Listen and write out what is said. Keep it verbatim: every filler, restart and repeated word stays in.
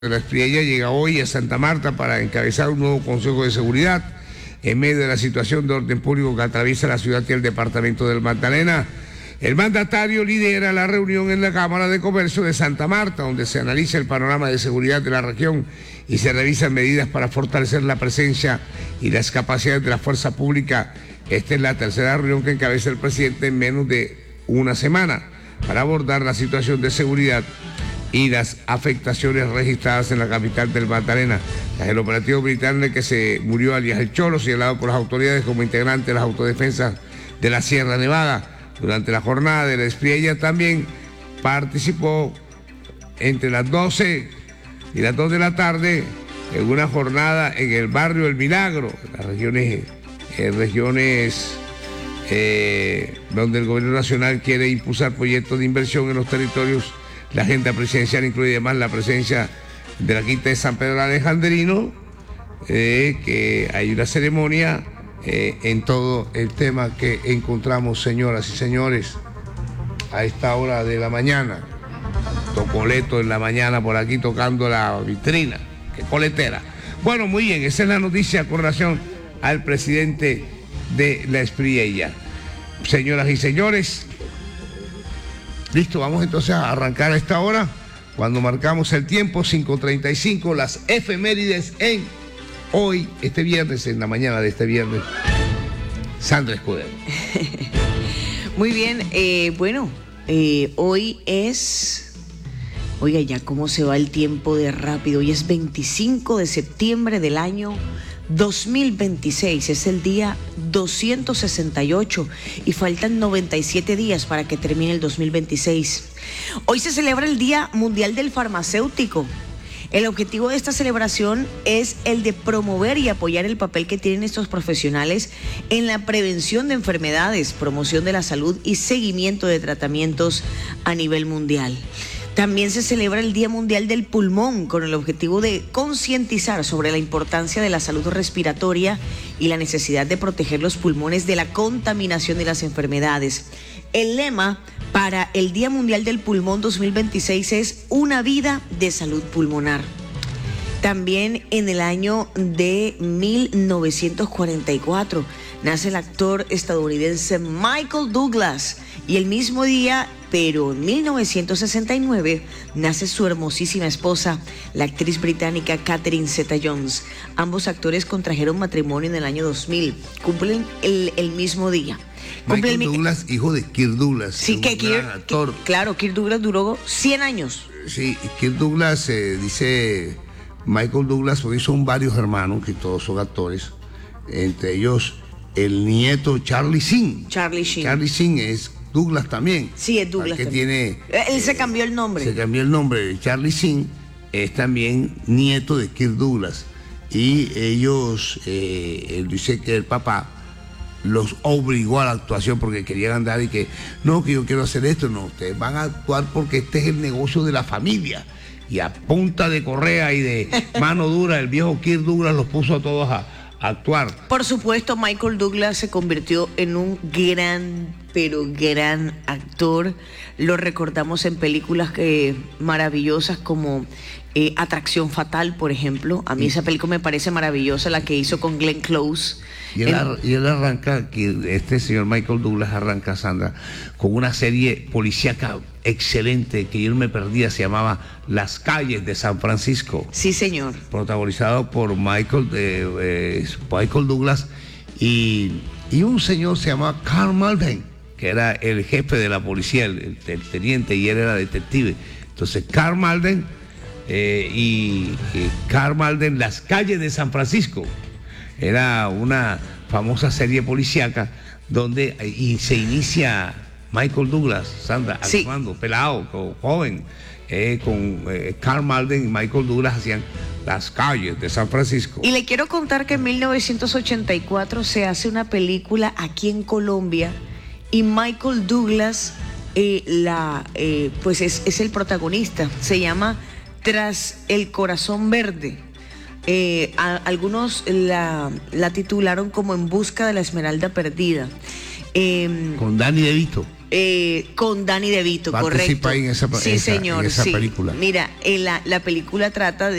La Espriella llega hoy a Santa Marta para encabezar un nuevo Consejo de Seguridad en medio de la situación de orden público que atraviesa la ciudad y el departamento del Magdalena. El mandatario lidera la reunión en la Cámara de Comercio de Santa Marta, donde se analiza el panorama de seguridad de la región y se revisan medidas para fortalecer la presencia y las capacidades de la fuerza pública. Esta es la tercera reunión que encabeza el presidente en menos de una semana para abordar la situación de seguridad y las afectaciones registradas en la capital del Magdalena. Tras el operativo militar en el que se murió alias El Cholo, señalado por las autoridades como integrante de las autodefensas de la Sierra Nevada. Durante la jornada de la Espriella también participó entre las doce y las dos de la tarde en una jornada en el barrio El Milagro, en las regiones, en regiones eh, donde el gobierno nacional quiere impulsar proyectos de inversión en los territorios. La agenda presidencial incluye además la presencia de la Quinta de San Pedro Alejandrino, eh, que hay una ceremonia eh, en todo el tema que encontramos, señoras y señores, a esta hora de la mañana. Tocoleto en la mañana por aquí tocando la vitrina, qué coletera. Bueno, muy bien, esa es la noticia con relación al presidente de la Espriella. Señoras y señores, listo, vamos entonces a arrancar a esta hora, cuando marcamos el tiempo, cinco treinta y cinco, las efemérides en hoy, este viernes, en la mañana de este viernes. Sandra Escudero. Muy bien, eh, bueno, eh, hoy es, oiga ya cómo se va el tiempo de rápido, hoy es veinticinco de septiembre del año dos mil veintiséis, es el día doscientos sesenta y ocho y faltan noventa y siete días para que termine el dos mil veintiséis. Hoy se celebra el Día Mundial del Farmacéutico. El objetivo de esta celebración es el de promover y apoyar el papel que tienen estos profesionales en la prevención de enfermedades, promoción de la salud y seguimiento de tratamientos a nivel mundial. También se celebra el Día Mundial del Pulmón con el objetivo de concientizar sobre la importancia de la salud respiratoria y la necesidad de proteger los pulmones de la contaminación y las enfermedades. El lema para el Día Mundial del Pulmón dos mil veintiséis es una vida de salud pulmonar. También en el año de mil novecientos cuarenta y cuatro nace el actor estadounidense Michael Douglas y el mismo día, pero en mil novecientos sesenta y nueve, nace su hermosísima esposa, la actriz británica Catherine Zeta-Jones. Ambos actores contrajeron matrimonio en el año dos mil, cumplen el, el mismo día. Michael el, Douglas, hijo de Kirk Douglas. Sí, que Kirk, actor. Claro, Kirk Douglas duró cien años. Sí, Kirk Douglas, eh, dice Michael Douglas, porque son varios hermanos, que todos son actores, entre ellos el nieto Charlie Sheen. Charlie Sheen. Charlie Sheen es Douglas también. Sí, es Douglas que también. Tiene, Él eh, se cambió el nombre. Se cambió el nombre. Charlie Sheen es también nieto de Kirk Douglas. Y ellos, eh, él dice que el papá los obligó a la actuación porque querían andar y que, no, que yo quiero hacer esto. No, ustedes van a actuar porque este es el negocio de la familia. Y a punta de correa y de mano dura, el viejo Kirk Douglas los puso a todos a actuar. Por supuesto, Michael Douglas se convirtió en un gran, pero gran actor. Lo recordamos en películas que, maravillosas como eh, Atracción Fatal, por ejemplo. A mí esa película me parece maravillosa, la que hizo con Glenn Close. Y él, en... y él arranca, este señor Michael Douglas arranca, Sandra, con una serie policíaca excelente que yo no me perdía, se llamaba Las Calles de San Francisco. Sí, señor. Protagonizado por Michael, eh, eh, Michael Douglas y, y un señor se llamaba Carl Malden, que era el jefe de la policía, el, el teniente, y él era detective. Entonces, Carl Malden eh, y, y Carl Malden, Las Calles de San Francisco. Era una famosa serie policíaca donde y se inicia Michael Douglas, Sandra, sí, actuando, pelado, joven, eh, con eh, Carl Malden y Michael Douglas hacían Las Calles de San Francisco. Y le quiero contar que en mil novecientos ochenta y cuatro se hace una película aquí en Colombia y Michael Douglas eh, la, eh, pues es, es el protagonista. Se llama Tras el Corazón Verde. Eh, a, algunos la, la titularon como En Busca de la Esmeralda Perdida. Eh, con Danny DeVito. Eh, con Danny DeVito, Participa correcto. ahí en esa, sí, esa, señor, en esa sí. película. Mira, en la, la película trata de